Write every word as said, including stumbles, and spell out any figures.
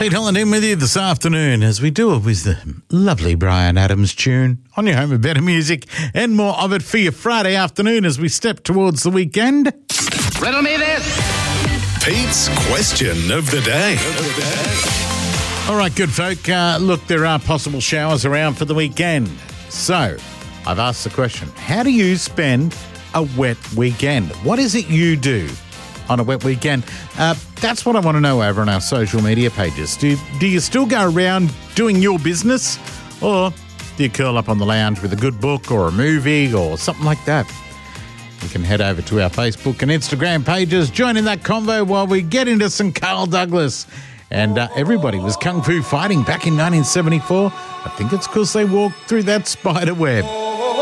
Pete Holland with you this afternoon as we do it with the lovely Bryan Adams tune on your home of better music and more of it for your Friday afternoon as we step towards the weekend. Riddle me this. Pete's question of the day. All right, good folk. Uh, look, there are possible showers around for the weekend. So I've asked the question, how do you spend a wet weekend? What is it you do on a wet weekend? Uh, that's what I want to know over on our social media pages. Do, do you still go around doing your business, or do you curl up on the lounge with a good book or a movie or something like that? You can head over to our Facebook and Instagram pages, join in that convo while we get into some Carl Douglas. And uh, everybody was kung fu fighting back in nineteen seventy-four. I think it's because they walked through that spider web.